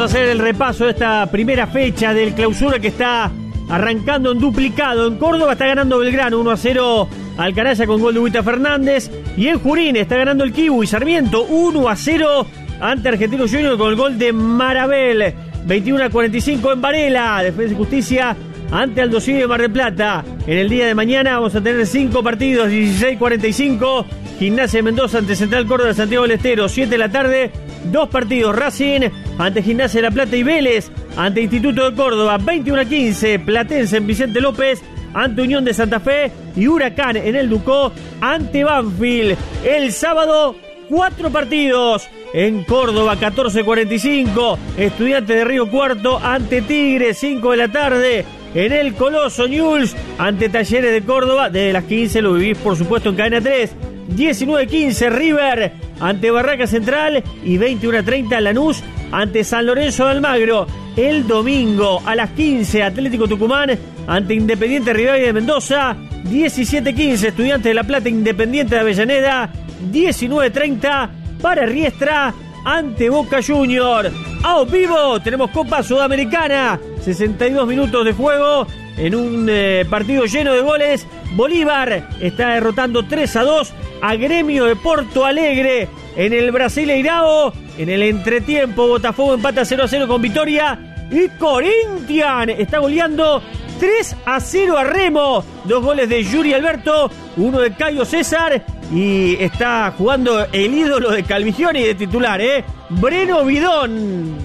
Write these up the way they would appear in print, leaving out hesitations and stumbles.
a hacer el repaso de esta primera fecha del Clausura que está arrancando en duplicado. En Córdoba está ganando Belgrano 1-0 al Canalla con gol de Huita Fernández. Y en Junín está ganando el Kiwi Sarmiento 1-0 ante Argentino Junior con el gol de Marabel. 21-45 en Varela. Defensa y Justicia ante Aldo Civi de Mar del Plata. En el día de mañana vamos a tener 5 partidos. 16-45. Gimnasia de Mendoza ante Central Córdoba de Santiago del Estero. 7 de la tarde. 2 partidos. Racing ante Gimnasia de La Plata y Vélez ante Instituto de Córdoba. 21-15. Platense en Vicente López ante Unión de Santa Fe. Y Huracán en el Ducó ante Banfield. El sábado 4 partidos. En Córdoba, 14:45, Estudiantes de Río Cuarto ante Tigre, 5 de la tarde. En el Coloso Newell's ante Talleres de Córdoba, desde las 15 lo vivís por supuesto en Cadena 3. 19:15, River ante Barraca Central y 21:30 Lanús ante San Lorenzo de Almagro. El domingo a las 15, Atlético Tucumán ante Independiente Rivadavia de Mendoza. 17:15, Estudiantes de La Plata, Independiente de Avellaneda. 19:30, para Riestra ante Boca Junior. A vivo tenemos Copa Sudamericana, 62 minutos de juego en un partido lleno de goles. Bolívar está derrotando 3-2 a Gremio de Porto Alegre en el Brasileirao. En el entretiempo Botafogo empata 0-0 con Vitória y Corinthians está goleando 3-0 a Remo. 2 goles de Yuri Alberto, uno de Caio César. Y está jugando el ídolo de Calvigioni de titular, Breno Bidón.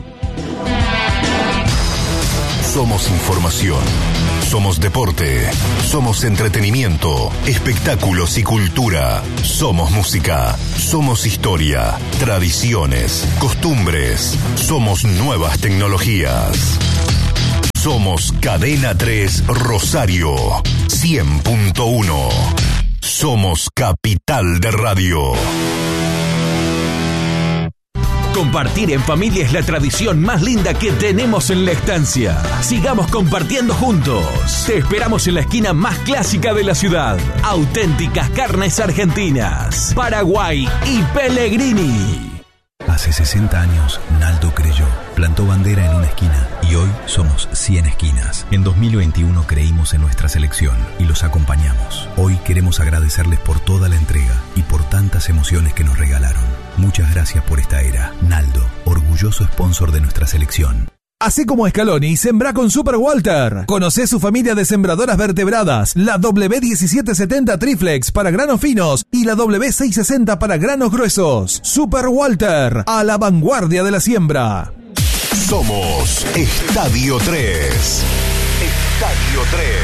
Somos información, somos deporte, somos entretenimiento, espectáculos y cultura. Somos música, somos historia, tradiciones, costumbres. Somos nuevas tecnologías. Somos Cadena 3 Rosario 100.1. Somos Capital de Radio. Compartir en familia es la tradición más linda que tenemos en la estancia. Sigamos compartiendo juntos. Te esperamos en la esquina más clásica de la ciudad. Auténticas carnes argentinas, Paraguay y Pellegrini. Hace 60 años, Naldo creyó, plantó bandera en una esquina y hoy somos 100 esquinas. En 2021 creímos en nuestra selección y los acompañamos. Hoy queremos agradecerles por toda la entrega y por tantas emociones que nos regalaron. Muchas gracias por esta era. Naldo, orgulloso sponsor de nuestra selección. Así como Scaloni, sembrá con Super Walter. Conocé su familia de sembradoras vertebradas, la W1770 Triflex para granos finos y la W660 para granos gruesos. Super Walter, a la vanguardia de la siembra. Somos Estadio 3. Estadio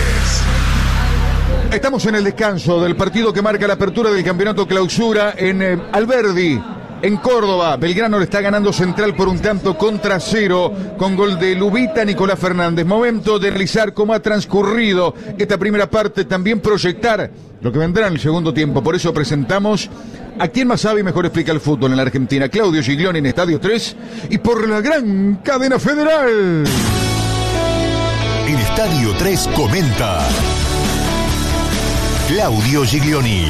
3. Estamos en el descanso del partido que marca la apertura del campeonato Clausura en Alberdi. En Córdoba, Belgrano le está ganando Central por 1-0 con gol de Lubita Nicolás Fernández. Momento de realizar cómo ha transcurrido esta primera parte, también proyectar lo que vendrá en el segundo tiempo. Por eso presentamos a quien más sabe y mejor explica el fútbol en la Argentina, Claudio Giglioni en Estadio 3 y por la gran cadena federal. En Estadio 3 comenta Claudio Giglioni.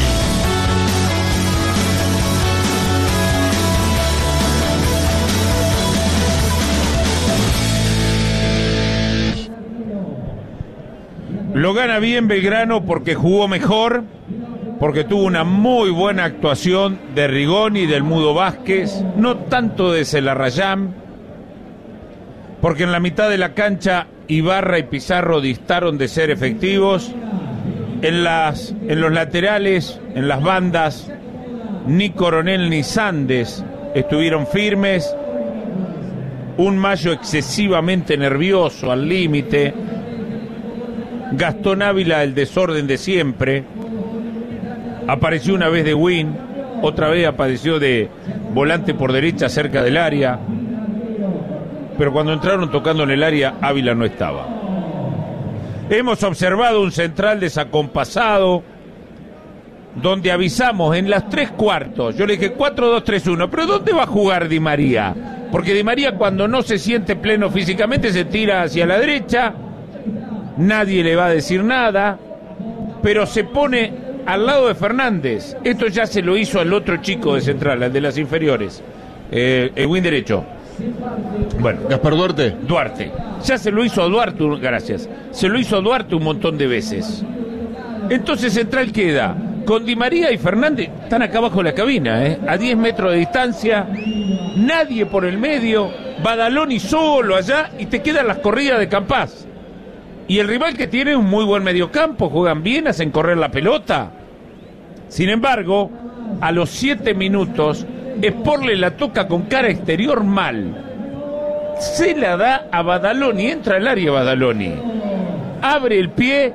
Lo gana bien Belgrano porque jugó mejor, porque tuvo una muy buena actuación de Rigoni, del Mudo Vázquez, no tanto de Celarrayán, porque en la mitad de la cancha Ibarra y Pizarro distaron de ser efectivos. En los laterales, en las bandas, ni Coronel ni Sandes estuvieron firmes. Un Mayo excesivamente nervioso, al límite. Gastón Ávila, el desorden de siempre. Apareció una vez de win, otra vez apareció de volante por derecha cerca del área. Pero cuando entraron tocando en el área, Ávila no estaba. Hemos observado un Central desacompasado, donde avisamos en las 3/4. Yo le dije 4-2-3-1, pero ¿dónde va a jugar Di María? Porque Di María, cuando no se siente pleno físicamente, se tira hacia la derecha. Nadie le va a decir nada, pero se pone al lado de Fernández. Esto ya se lo hizo al otro chico de Central, al de las inferiores, el win derecho. Bueno, Gaspar Duarte. Duarte. Ya se lo hizo a Duarte, gracias. Se lo hizo a Duarte un montón de veces. Entonces Central queda con Di María y Fernández. Están acá abajo de la cabina, a 10 metros de distancia. Nadie por el medio. Badaloni solo allá y te quedan las corridas de Campás. Y el rival que tiene un muy buen mediocampo. Juegan bien, hacen correr la pelota. Sin embargo, a los 7 minutos, Sport le la toca con cara exterior mal. Se la da a Badaloni, entra al área Badaloni. Abre el pie,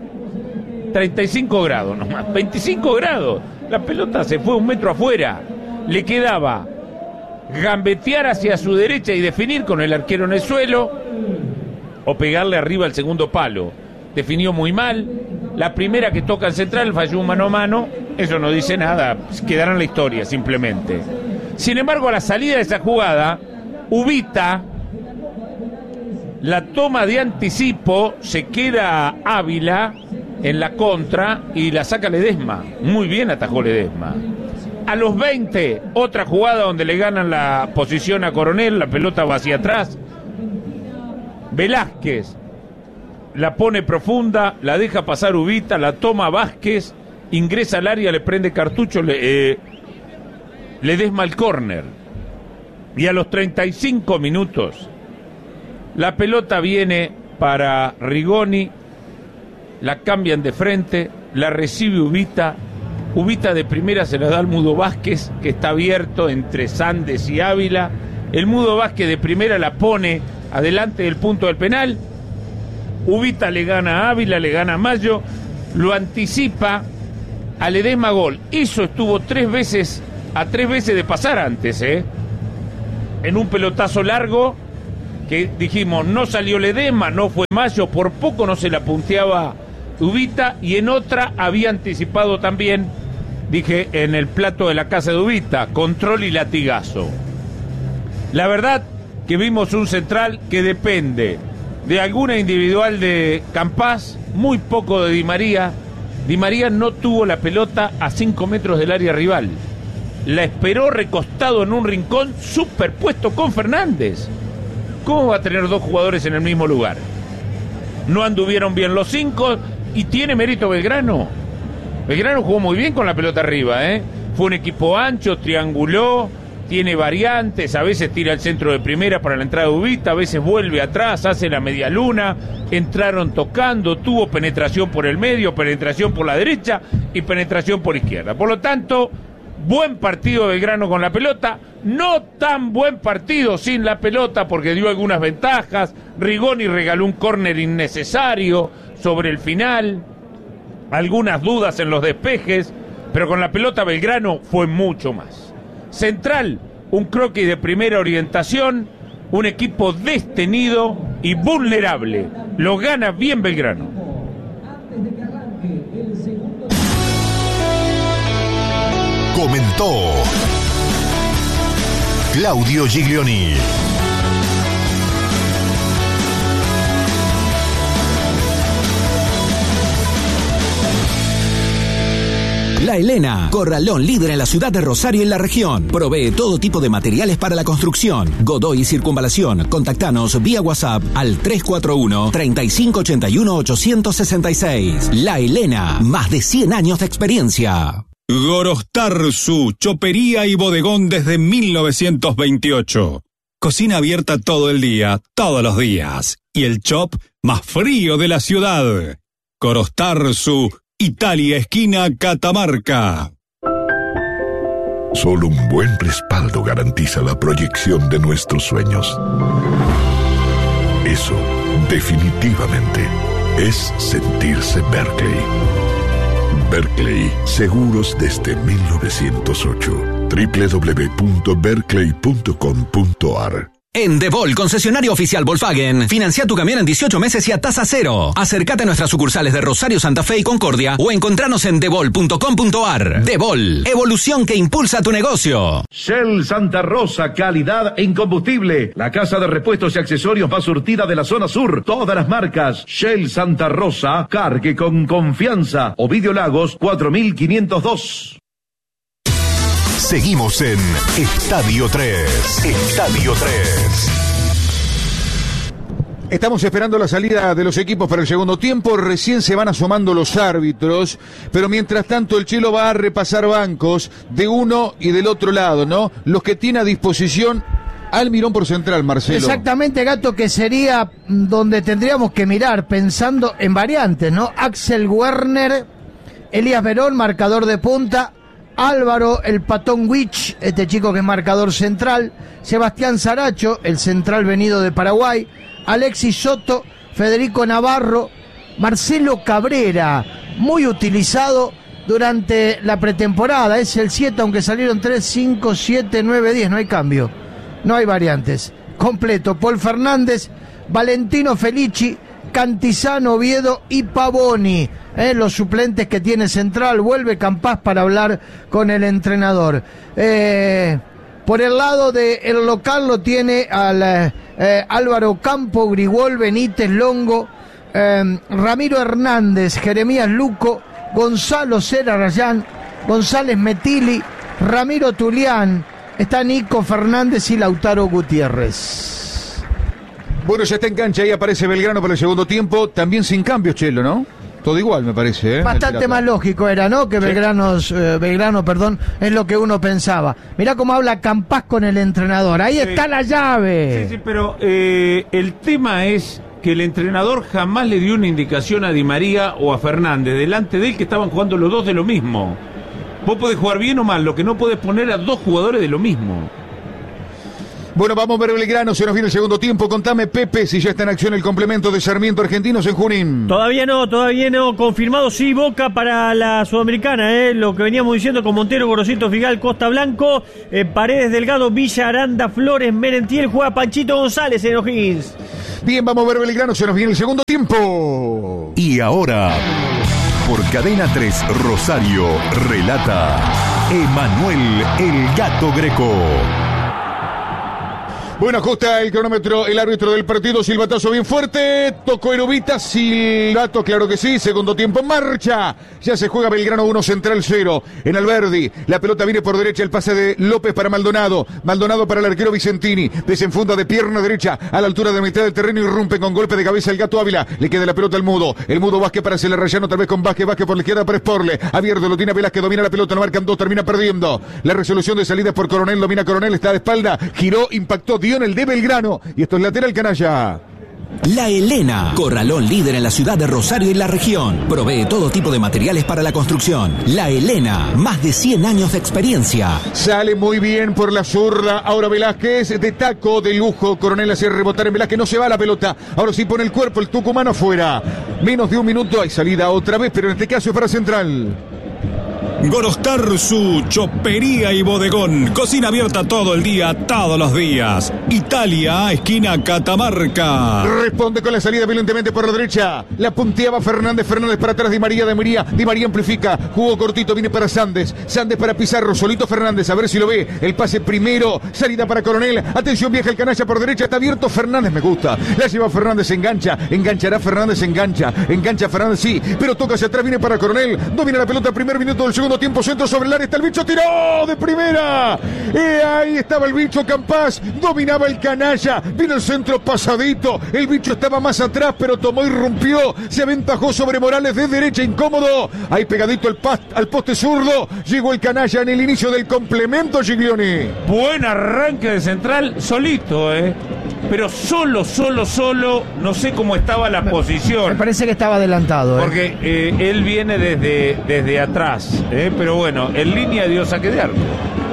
35 grados nomás, 25 grados. La pelota se fue 1 metro afuera. Le quedaba gambetear hacia su derecha y definir con el arquero en el suelo, o pegarle arriba al segundo palo. Definió muy mal. La primera que toca el Central falló un mano a mano. Eso no dice nada, quedará en la historia simplemente. Sin embargo, a la salida de esa jugada, Ubita la toma de anticipo, se queda Ávila en la contra y la saca Ledesma. Muy bien atajó Ledesma. A los 20, otra jugada donde le ganan la posición a Coronel, la pelota va hacia atrás. Velázquez la pone profunda, la deja pasar Ubita, la toma Vázquez, ingresa al área, le prende cartucho, Ledesma al córner. Y a los 35 minutos, la pelota viene para Rigoni, la cambian de frente, la recibe Ubita. Ubita de primera se la da al Mudo Vázquez, que está abierto entre Sandes y Ávila. El Mudo Vázquez de primera la pone adelante del punto del penal. Ubita le gana a Ávila, le gana a Mayo, lo anticipa a Ledesma, gol. Eso estuvo 3 veces, a 3 veces de pasar antes, en un pelotazo largo que dijimos, no salió Ledesma, no fue Mayo, por poco no se la punteaba Ubita, y en otra había anticipado también, dije, en el plato de la casa de Ubita, control y latigazo. La verdad que vimos un Central que depende de alguna individual de Campás, muy poco de Di María. Di María no tuvo la pelota a 5 metros del área rival. La esperó recostado en un rincón superpuesto con Fernández. ¿Cómo va a tener 2 jugadores en el mismo lugar? No anduvieron bien los 5 y tiene mérito Belgrano. Belgrano jugó muy bien con la pelota arriba, Fue un equipo ancho, trianguló, tiene variantes, a veces tira el centro de primera para la entrada de Ubita, a veces vuelve atrás, hace la media luna, entraron tocando, tuvo penetración por el medio, penetración por la derecha y penetración por izquierda. Por lo tanto, buen partido de Belgrano con la pelota, no tan buen partido sin la pelota porque dio algunas ventajas. Rigoni regaló un córner innecesario sobre el final, algunas dudas en los despejes, pero con la pelota Belgrano fue mucho más. Central, un croquis de primera orientación, un equipo destenido y vulnerable. Lo gana bien Belgrano. Comentó Claudio Giglioni. La Helena, corralón líder en la ciudad de Rosario y la región. Provee todo tipo de materiales para la construcción. Godoy y Circunvalación. Contactanos vía WhatsApp al 341-3581-866. La Helena, más de 100 años de experiencia. Gorostarzu, chopería y bodegón desde 1928. Cocina abierta todo el día, todos los días. Y el chop más frío de la ciudad. Gorostarzu, Italia, esquina Catamarca. Solo un buen respaldo garantiza la proyección de nuestros sueños. Eso, definitivamente, es sentirse Berkeley. Berkeley, seguros desde 1908. www.berkeley.com.ar. En Devol, concesionario oficial Volkswagen, financia tu camión en 18 meses y a tasa cero. Acércate a nuestras sucursales de Rosario, Santa Fe y Concordia o encontranos en devol.com.ar. Devol, evolución que impulsa tu negocio. Shell Santa Rosa, calidad en combustible. La casa de repuestos y accesorios más surtida de la zona sur. Todas las marcas. Shell Santa Rosa, cargue con confianza. Ovidio Lagos, 4502. Seguimos en Estadio 3. Estadio 3. Estamos esperando la salida de los equipos para el segundo tiempo. Recién se van asomando los árbitros, pero mientras tanto el Chelo va a repasar bancos de uno y del otro lado, ¿no? Los que tiene a disposición Almirón por central, Marcelo. Exactamente, Gato, que sería donde tendríamos que mirar, pensando en variantes, ¿no? Axel Werner, Elías Verón, marcador de punta, Álvaro, el Patón Wich, este chico que es marcador central, Sebastián Saracho, el central venido de Paraguay, Alexis Soto, Federico Navarro, Marcelo Cabrera, muy utilizado durante la pretemporada, es el 7, aunque salieron 3, 5, 7, 9, 10, no hay cambio, no hay variantes, completo, Paul Fernández, Valentino Felici, Cantizano, Oviedo y Pavoni, los suplentes que tiene central. Vuelve Campás para hablar con el entrenador. Por el lado del local lo tiene al Álvaro Campo, Grigol, Benítez, Longo, Ramiro Hernández, Jeremías Luco, Gonzalo Cera Rayán, González Metili, Ramiro Tulián, está Nico Fernández y Lautaro Gutiérrez. Bueno, ya está en cancha, ahí aparece Belgrano para el segundo tiempo, también sin cambios, Chelo, ¿no? Todo igual, me parece. Bastante más lógico era, ¿no? Que Belgrano, es lo que uno pensaba. Mirá cómo habla Campás con el entrenador. Ahí está la llave. Sí, pero el tema es que el entrenador jamás le dio una indicación a Di María o a Fernández delante de él, que estaban jugando los dos de lo mismo. Vos podés jugar bien o mal, lo que no podés poner a dos jugadores de lo mismo. Bueno, vamos a ver Belgrano, se nos viene el segundo tiempo. Contame, Pepe, si ya está en acción el complemento de Sarmiento Argentinos en Junín. Todavía no. Confirmado sí, Boca para la Sudamericana, lo que veníamos diciendo con Montero, Gorosito, Figal, Costa Blanco, Paredes, Delgado, Villa, Aranda, Flores, Merentiel, juega Panchito González en O'Higgins. Bien, vamos a ver Belgrano, se nos viene el segundo tiempo. Y ahora, por Cadena 3 Rosario, relata Emanuel El Gato Greco. Bueno, ajusta el cronómetro el árbitro del partido, silbatazo bien fuerte, tocó Erubita, silbato, claro que sí, segundo tiempo en marcha, ya se juega Belgrano 1, Central 0, en Alberdi, la pelota viene por derecha, el pase de López para Maldonado para el arquero Vicentini, desenfunda de pierna derecha, a la altura de mitad del terreno, irrumpe con golpe de cabeza el Gato Ávila, le queda la pelota al Mudo Vázquez para Celarrayano, tal vez con Vázquez por la izquierda para Sporle, abierto, lo tiene Velázquez, domina la pelota, no marcan dos, termina perdiendo, la resolución de salida por Coronel, domina Coronel, está de espalda, giró, impactó, dio en el de Belgrano, y esto es lateral canalla. La Helena, corralón líder en la ciudad de Rosario y la región. Provee todo tipo de materiales para la construcción. La Helena, más de 100 años de experiencia. Sale muy bien por la zurda, ahora Velázquez, de taco, de lujo, Coronel hace rebotar en Velázquez, no se va la pelota, ahora sí pone el cuerpo, el tucumano afuera. Menos de un minuto, hay salida otra vez, pero en este caso es para Central. Gorostarzu, chopería y bodegón. Cocina abierta todo el día, todos los días. Italia, esquina Catamarca. Responde con la salida violentemente por la derecha. La punteaba Fernández para atrás, Di María amplifica. Jugó cortito, viene para Sandes para Pizarro, solito Fernández, a ver si lo ve. El pase primero, salida para Coronel. Atención, viaja el canalla por derecha, está abierto Fernández, me gusta. La lleva Fernández, enganchará Fernández, engancha Fernández, sí, pero toca hacia atrás, viene para Coronel. Domina la pelota, primer minuto del segundo tiempo, centro sobre el área, está el bicho, tiró de primera. Ahí estaba el bicho Campás, dominaba el canalla, vino el centro pasadito, el bicho estaba más atrás, pero tomó y rompió, se aventajó sobre Morales de derecha, incómodo, ahí pegadito al poste zurdo, llegó el canalla en el inicio del complemento, Giglioni. Buen arranque de Central, solito, pero solo, no sé cómo estaba la posición. Me parece que estaba adelantado. Porque él viene desde atrás, pero bueno, en línea dio saque de arco.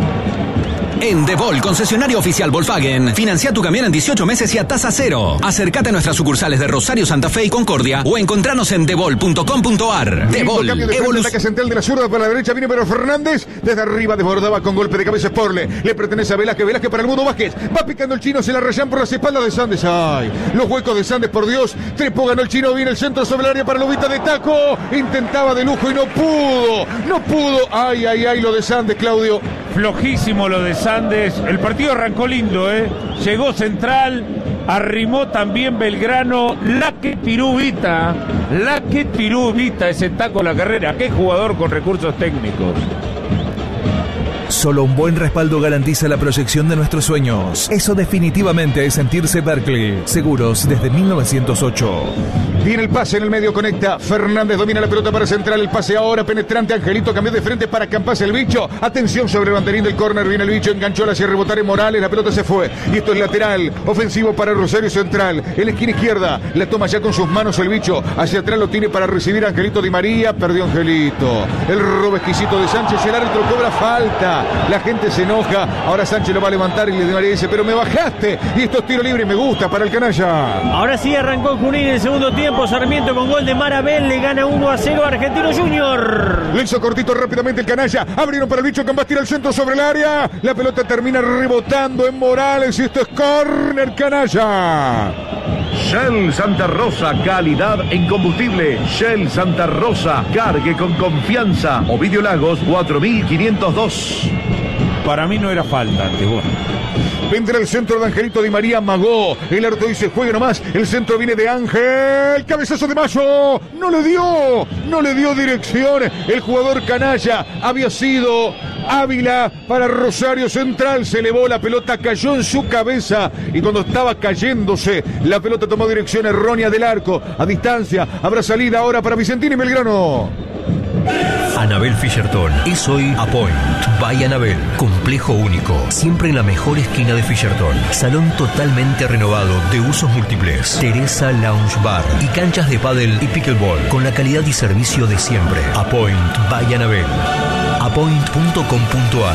En Devol, concesionario oficial Volkswagen, financia tu camión en 18 meses y a tasa cero. Acércate a nuestras sucursales de Rosario, Santa Fe y Concordia o encontranos en devol.com.ar. Devol, ataque central de la zurda para la derecha, viene pero Fernández, desde arriba desbordaba con golpe de cabeza Sporle, le pertenece a Velázquez para el Mudo Vázquez, va picando el chino, se la rayan por las espaldas de Sandes, ay, los huecos de Sandes, por Dios, trepó, ganó el chino, viene el centro sobre el área para Lobita de taco, intentaba de lujo y no pudo, ay, lo de Sandes, Claudio. Flojísimo lo de Sandes, el partido arrancó lindo, llegó Central, arrimó también Belgrano, la que tiró Vita ese taco en la carrera, qué jugador con recursos técnicos. Solo un buen respaldo garantiza la proyección de nuestros sueños. Eso definitivamente es sentirse Berkeley. Seguros desde 1908. Viene el pase en el medio, conecta. Fernández domina la pelota para central. El pase ahora penetrante. Angelito cambió de frente para Campas el bicho. Atención sobre el banderín del córner. Viene el bicho, enganchó hacia rebotar en Morales. La pelota se fue. Y esto es lateral. Ofensivo para Rosario Central. En la esquina izquierda. La toma ya con sus manos el bicho. Hacia atrás lo tiene para recibir Angelito Di María. Perdió Angelito. El robo exquisito de Sánchez. El árbitro cobra falta. La gente se enoja. Ahora Sánchez lo va a levantar y Di María dice: pero me bajaste. Y esto es tiro libre. Me gusta para el canalla. Ahora sí arrancó Junín en el segundo tiempo. Sarmiento con gol de Marabel le gana 1-0 a Argentino Junior. Lo hizo cortito rápidamente el canalla. Abrieron para el bicho. Cambas tira el centro sobre el área. La pelota termina rebotando en Morales. Y esto es córner, canalla. Shell Santa Rosa, calidad en combustible. Shell Santa Rosa, cargue con confianza. Ovidio Lagos, 4502. Para mí no era falta, Antiguo. Vendrá el centro de Angelito Di María, amagó. El árbitro dice: juegue nomás. El centro viene de Ángel. Cabezazo de Mayo. No le dio dirección. El jugador canalla había sido Ávila para Rosario Central. Se elevó la pelota, cayó en su cabeza. Y cuando estaba cayéndose, la pelota tomó dirección errónea del arco. A distancia, habrá salida ahora para Vicentini Belgrano. Anabel Fischerton es hoy A Point by Anabel. Complejo único, siempre en la mejor esquina de Fischerton. Salón totalmente renovado de usos múltiples. Teresa Lounge Bar y canchas de pádel y pickleball con la calidad y servicio de siempre. A Point by Anabel. apoint.com.ar.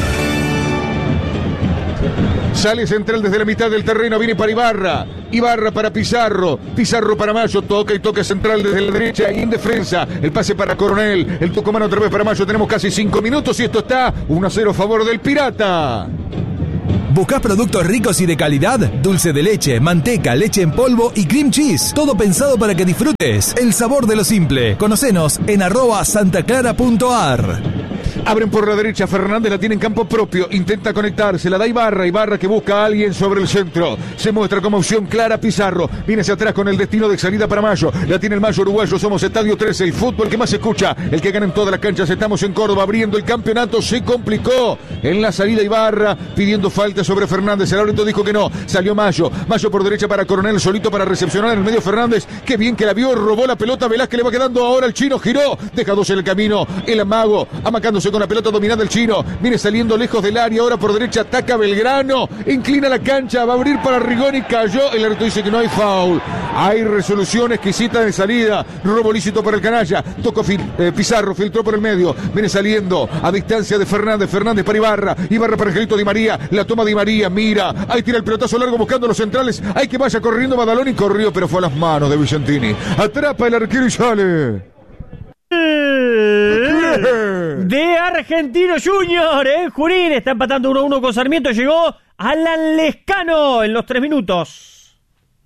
Sale Central desde la mitad del terreno, viene para Ibarra. Ibarra para Pizarro. Pizarro para Mayo, toca y toca Central desde la derecha y en defensa. El pase para Coronel. El tucumano otra vez para Mayo. Tenemos casi 5 minutos y esto está 1-0 a favor del Pirata. ¿Buscás productos ricos y de calidad? Dulce de leche, manteca, leche en polvo y cream cheese. Todo pensado para que disfrutes el sabor de lo simple. Conocenos en @santaclara.ar. Abren por la derecha, Fernández la tiene en campo propio, intenta conectarse, la da Ibarra que busca a alguien sobre el centro, se muestra como opción clara Pizarro, viene hacia atrás con el destino de salida para Mayo, la tiene el Mayo uruguayo, somos Estadio 13, el fútbol que más se escucha, el que gana en todas las canchas, estamos en Córdoba abriendo el campeonato, se complicó en la salida Ibarra, pidiendo falta sobre Fernández, el árbitro dijo que no, salió Mayo por derecha para Coronel, solito para recepcionar en el medio Fernández, qué bien que la vio, robó la pelota, Velázquez le va quedando ahora el chino, giró, deja dos en el camino, el amago, amacándose con la pelota dominada el chino, viene saliendo lejos del área, ahora por derecha ataca Belgrano, inclina la cancha, va a abrir para Rigoni, cayó, el árbitro dice que no hay foul, hay resolución exquisita de salida, robo lícito para el canalla, tocó Pizarro, filtró por el medio, viene saliendo a distancia de Fernández para Ibarra para Angelito Di María, la toma Di María, mira, ahí tira el pelotazo largo buscando los centrales, hay que vaya corriendo Badaloni, corrió pero fue a las manos de Vicentini, atrapa el arquero y sale. De Argentino Junior, Junín está empatando 1-1 con Sarmiento, llegó Alan Lescano en los 3 minutos.